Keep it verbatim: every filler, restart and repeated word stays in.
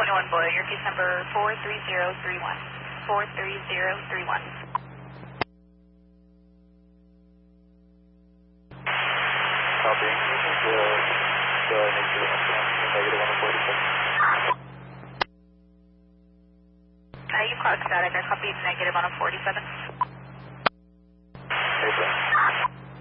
twenty-one boy, your case number four three zero three one. four three zero three one. Copy. The, the negative one forty-seven. Uh, you clock static. I copied negative on a forty-seven.